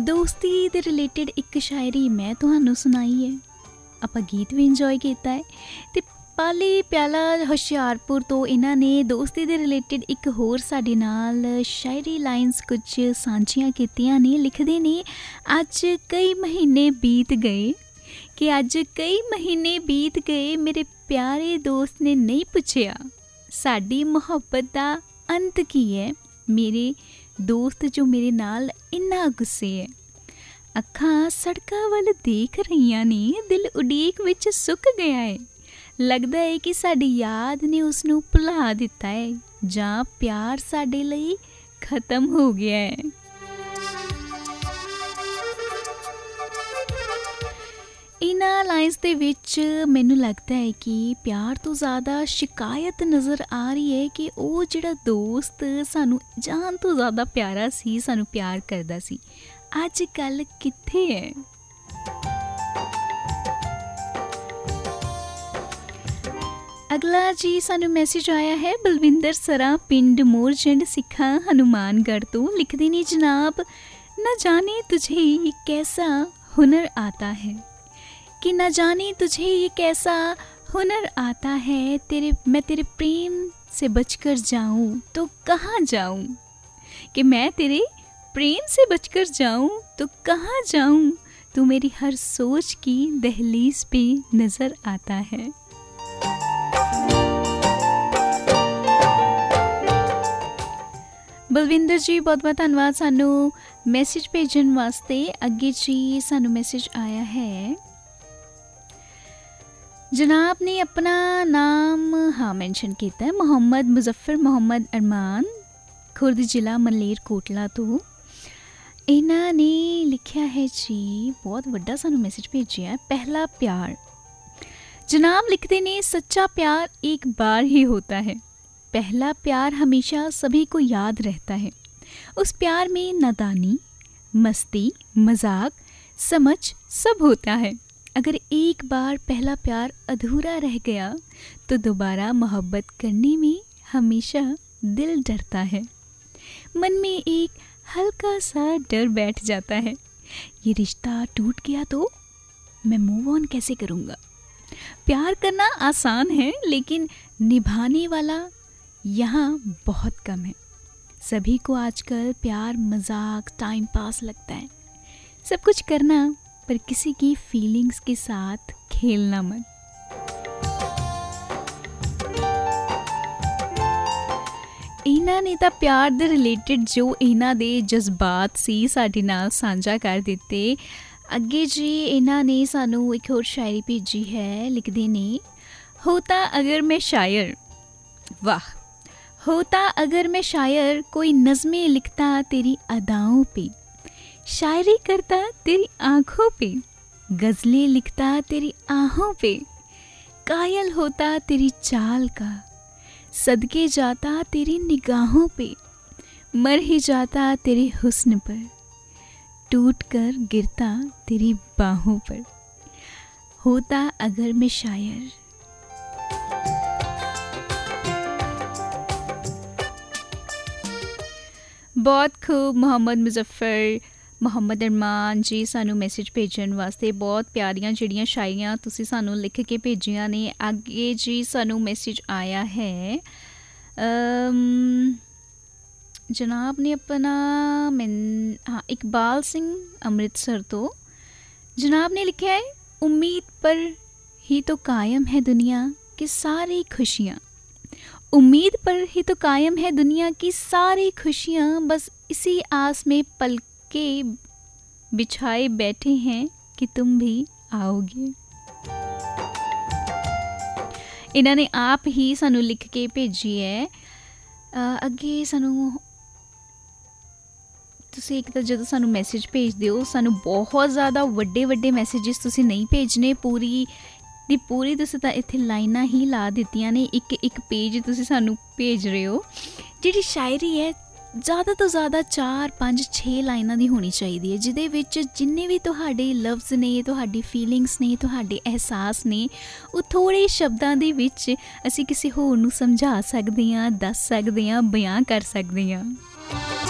ਦੋਸਤੀ ਦੇ ਰਿਲੇਟਡ ਇੱਕ ਸ਼ਾਇਰੀ ਮੈਂ ਤੁਹਾਨੂੰ ਸੁਣਾਈ ਹੈ, ਆਪਾਂ ਗੀਤ ਵੀ ਇੰਜੋਏ ਕੀਤਾ ਹੈ। ਅਤੇ ਪਾਲੀ ਪਿਆਲਾ ਹੁਸ਼ਿਆਰਪੁਰ ਤੋਂ ਇਹਨਾਂ ਨੇ ਦੋਸਤੀ ਦੇ ਰਿਲੇਟਡ ਇੱਕ ਹੋਰ ਸਾਡੇ ਨਾਲ ਸ਼ਾਇਰੀ ਲਾਈਨਸ ਕੁਝ ਸਾਂਝੀਆਂ ਕੀਤੀਆਂ ਨੇ। ਲਿਖਦੇ ਨੇ, ਅੱਜ ਕਈ ਮਹੀਨੇ ਬੀਤ ਗਏ ਕਿ ਅੱਜ ਕਈ ਮਹੀਨੇ ਬੀਤ ਗਏ, ਮੇਰੇ ਪਿਆਰੇ ਦੋਸਤ ਨੇ ਨਹੀਂ ਪੁੱਛਿਆ ਸਾਡੀ ਮੁਹੱਬਤ ਦਾ ਅੰਤ ਕੀ ਹੈ। ਮੇਰੇ ਦੋਸਤ ਜੋ ਮੇਰੇ ਨਾਲ ਇੰਨਾ ਗੁੱਸੇ ਹੈ, ਅੱਖਾਂ ਸੜਕਾਂ ਵੱਲ ਦੇਖ ਰਹੀਆਂ ਨੇ, ਦਿਲ ਉਡੀਕ ਵਿੱਚ ਸੁੱਕ ਗਿਆ ਹੈ। ਲੱਗਦਾ ਹੈ ਕਿ ਸਾਡੀ ਯਾਦ ਨੇ ਉਸ ਨੂੰ ਭੁਲਾ ਦਿੱਤਾ ਹੈ ਜਾਂ ਪਿਆਰ ਸਾਡੇ ਲਈ ਖਤਮ ਹੋ ਗਿਆ ਹੈ। ਇਹਨਾਂ ਲਾਈਨਸ ਦੇ ਵਿੱਚ ਮੈਨੂੰ ਲੱਗਦਾ ਹੈ ਕਿ ਪਿਆਰ ਤੋਂ ਜ਼ਿਆਦਾ ਸ਼ਿਕਾਇਤ ਨਜ਼ਰ ਆ ਰਹੀ ਹੈ ਕਿ ਉਹ ਜਿਹੜਾ ਦੋਸਤ ਸਾਨੂੰ ਜਾਨ ਤੋਂ ਜ਼ਿਆਦਾ ਪਿਆਰਾ ਸੀ, ਸਾਨੂੰ ਪਿਆਰ ਕਰਦਾ ਸੀ, ਅੱਜ ਕੱਲ੍ਹ ਕਿੱਥੇ ਹੈ। ਅਗਲਾ ਜੀ ਸਾਨੂੰ ਮੈਸੇਜ ਆਇਆ ਹੈ ਬਲਵਿੰਦਰ ਸਰਾ, ਪਿੰਡ ਮੋਰਜੰਡ ਸਿੱਖਾਂ, ਹਨੂਮਾਨਗੜ੍ਹ ਤੋਂ। ਲਿਖਦੇ ਨੇ, ਜਨਾਬ ਨਾ ਜਾने तुझे ये कैसा हुनर आता है कि न जाने तुझे ये कैसा हुनर आता है, मैं तेरे प्रेम से बचकर जाऊं तो कहाँ जाऊं, कि मैं तेरे प्रेम से बचकर जाऊं तो कहाँ जाऊं, तू मेरी हर सोच की दहलीज पे नज़र आता है। ਬਲਵਿੰਦਰ ਜੀ ਬਹੁਤ ਬਹੁਤ ਧੰਨਵਾਦ ਸਾਨੂੰ ਮੈਸੇਜ ਭੇਜਣ ਵਾਸਤੇ। ਅੱਗੇ ਜੀ ਸਾਨੂੰ ਮੈਸੇਜ ਆਇਆ ਹੈ, ਜਨਾਬ ਨੇ ਆਪਣਾ ਨਾਮ ਮੈਂਸ਼ਨ ਕੀਤਾ ਹੈ, ਮੁਹੰਮਦ ਮੁਜ਼ੱਫਰ ਮੁਹੰਮਦ ਅਰਮਾਨ, ਖੁਰਦ ਜ਼ਿਲ੍ਹਾ ਮਲੇਰਕੋਟਲਾ ਤੋਂ। ਇਹਨਾਂ ਨੇ ਲਿਖਿਆ ਹੈ ਜੀ, ਬਹੁਤ ਵੱਡਾ ਸਾਨੂੰ ਮੈਸੇਜ ਭੇਜਿਆ ਹੈ, ਪਹਿਲਾ ਪਿਆਰ। जनाब लिखते ने, सच्चा प्यार एक बार ही होता है, पहला प्यार हमेशा सभी को याद रहता है। उस प्यार में नादानी, मस्ती, मजाक, समझ सब होता है। अगर एक बार पहला प्यार अधूरा रह गया तो दोबारा मोहब्बत करने में हमेशा दिल डरता है। मन में एक हल्का सा डर बैठ जाता है, ये रिश्ता टूट गया तो मैं मूव ऑन कैसे करूँगा। प्यार करना आसान है लेकिन निभाने वाला यहाँ बहुत कम है। सभी को आजकल प्यार मजाक टाइम पास लगता है, सब कुछ करना पर किसी की फीलिंग्स के साथ खेलना मत। ਇਹਨਾਂ ਨੇ ਤਾਂ ਪਿਆਰ ਦੇ ਰਿਲੇਟਡ ਜੋ ਇਹਨਾਂ ਦੇ ਜਜ਼ਬਾਤ ਸੀ ਸਾਡੇ ਨਾਲ ਸਾਂਝਾ ਕਰ ਦਿੱਤੇ। ਅੱਗੇ ਜੀ ਇਹਨਾਂ ਨੇ ਸਾਨੂੰ ਇੱਕ ਹੋਰ ਸ਼ਾਇਰੀ ਭੇਜੀ ਹੈ। ਲਿਖਦੇ ਨੇ, होता अगर मैं शायर, वाह होता अगर मैं शायर, कोई नज़में लिखता तेरी अदाओं पे, शायरी करता तेरी आँखों पे, गज़लें लिखता तेरी आहों पे, कायल होता तेरी चाल का, सदके जाता तेरी निगाहों पे, मर ही जाता तेरे हुस्न पर, टूट कर गिरता तेरी बाहों पर। होता अगर मैं शायर। बहुत खूब ਮੁਹੰਮਦ ਮੁਜ਼ੱਫਰ ਮੁਹੰਮਦ ਅਰਮਾਨ ਜੀ ਸਾਨੂੰ ਮੈਸੇਜ ਭੇਜਣ ਵਾਸਤੇ। ਬਹੁਤ ਪਿਆਰੀਆਂ ਜਿਹੜੀਆਂ ਸ਼ਾਇਰੀਆਂ ਤੁਸੀਂ ਸਾਨੂੰ ਲਿਖ ਕੇ ਭੇਜੀਆਂ ਨੇ। ਅੱਗੇ ਜੀ ਸਾਨੂੰ ਮੈਸੇਜ ਆਇਆ ਹੈ, जनाब ने अपना इकबाल सिंह अमृतसर तो। जनाब ने लिखा है, उम्मीद पर ही तो कायम है दुनिया की सारी खुशियाँ, उम्मीद पर ही तो कायम है दुनिया की सारी खुशियाँ, बस इसी आस में पलके बिछाए बैठे हैं कि तुम भी आओगे। इन्होंने आप ही सानू लिख के भेजी है। ਅੱਗੇ ਸਾਨੂੰ ਤੁਸੀਂ ਇੱਕ ਤਾਂ ਜਦੋਂ ਸਾਨੂੰ ਮੈਸੇਜ ਭੇਜਦੇ ਹੋ, ਸਾਨੂੰ ਬਹੁਤ ਜ਼ਿਆਦਾ ਵੱਡੇ ਵੱਡੇ ਮੈਸੇਜਿਸ ਤੁਸੀਂ ਨਹੀਂ ਭੇਜਣੇ, ਪੂਰੀ ਦੀ ਪੂਰੀ ਤੁਸੀਂ ਤਾਂ ਇੱਥੇ ਲਾਈਨਾਂ ਹੀ ਲਾ ਦਿੱਤੀਆਂ ਨੇ, ਇੱਕ ਇੱਕ ਪੇਜ ਤੁਸੀਂ ਸਾਨੂੰ ਭੇਜ ਰਹੇ ਹੋ। ਜਿਹੜੀ ਸ਼ਾਇਰੀ ਹੈ ज़्यादा तो ज़्यादा 4, 5, 6 ਲਾਈਨਾਂ ਦੀ ਹੋਣੀ ਚਾਹੀਦੀ ਹੈ, ਜਿਹਦੇ ਵਿੱਚ ਜਿੰਨੇ ਵੀ ਤੁਹਾਡੇ ਲਫ਼ਜ਼ ਨੇ, ਤੁਹਾਡੀ ਫੀਲਿੰਗਸ ਨੇ, ਤੁਹਾਡੇ ਅਹਿਸਾਸ ਨੇ, ਉਹ ਥੋੜ੍ਹੇ ਸ਼ਬਦਾਂ ਦੇ ਵਿੱਚ ਅਸੀਂ ਕਿਸੇ ਹੋਰ ਨੂੰ ਸਮਝਾ ਸਕਦੇ ਹਾਂ, ਦੱਸ ਸਕਦੇ ਹਾਂ, ਬਿਆਨ ਕਰ ਸਕਦੇ ਹਾਂ।